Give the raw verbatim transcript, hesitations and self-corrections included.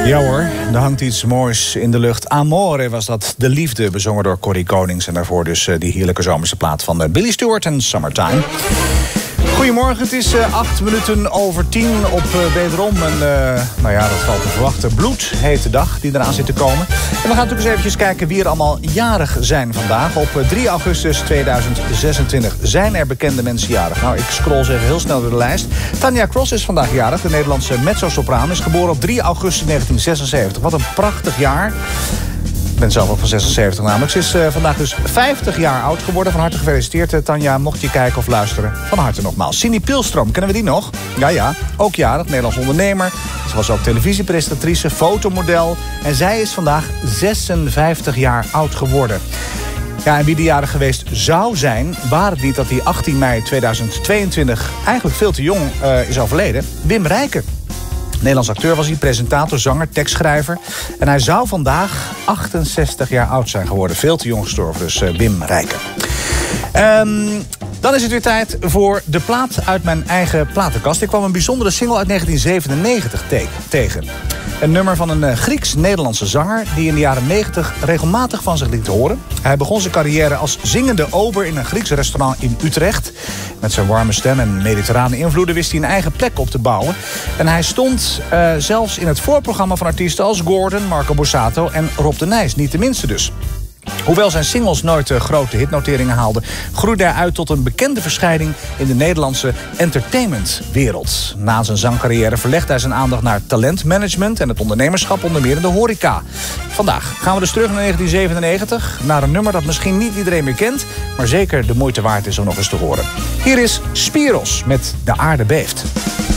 Ja hoor, er hangt iets moois in de lucht. Amore was dat, De Liefde, bezongen door Corrie Konings. En daarvoor dus uh, die heerlijke zomerse plaat van uh, Billy Stewart en Summertime. Goedemorgen, het is uh, acht minuten over tien op uh, wederom. En uh, nou ja, dat valt te verwachten. Bloedhete dag die eraan zit te komen. En we gaan natuurlijk eens eventjes kijken wie er allemaal jarig zijn vandaag. Op uh, drie augustus tweeduizend zesentwintig zijn er bekende mensen jarig. Nou, ik scroll eens even heel snel door de lijst. Tanja Cross is vandaag jarig. De Nederlandse mezzo-sopraan is geboren op drie augustus negentien zesenzeventig. Wat een prachtig jaar. Ik ben zelf ook van zesenzeventig namelijk. Ze is uh, vandaag dus vijftig jaar oud geworden. Van harte gefeliciteerd, uh, Tanja. Mocht je kijken of luisteren, van harte nogmaals. Cindy Pilstroom, kennen we die nog? Ja, ja. Ook jarig, Nederlands ondernemer. Ze was ook televisiepresentatrice, fotomodel. En zij is vandaag zesenvijftig jaar oud geworden. Ja, en wie die jarig geweest zou zijn, waar het niet dat hij achttien mei tweeduizend tweeëntwintig eigenlijk veel te jong uh, is overleden. Wim Rijken. Nederlands acteur was hij, presentator, zanger, tekstschrijver. En hij zou vandaag achtenzestig jaar oud zijn geworden. Veel te jong gestorven, dus uh, Wim Rijken. Um, dan is het weer tijd voor de plaat uit mijn eigen platenkast. Ik kwam een bijzondere single uit negentien zevenennegentig te- tegen. Een nummer van een uh, Grieks-Nederlandse zanger die in de jaren negentig regelmatig van zich liet horen. Hij begon zijn carrière als zingende ober in een Grieks restaurant in Utrecht. Met zijn warme stem en mediterrane invloeden wist hij een eigen plek op te bouwen. En hij stond uh, zelfs in het voorprogramma van artiesten als Gordon, Marco Borsato en Rob de Nijs. Niet de minste dus. Hoewel zijn singles nooit uh, grote hitnoteringen haalden, groeide hij uit tot een bekende verschijning in de Nederlandse entertainmentwereld. Na zijn zangcarrière verlegde hij zijn aandacht naar talentmanagement en het ondernemerschap, onder meer in de horeca. Vandaag gaan we dus terug naar negentien zevenennegentig, naar een nummer dat misschien niet iedereen meer kent, maar zeker de moeite waard is om nog eens te horen. Hier is Spiros met De Aarde Beeft.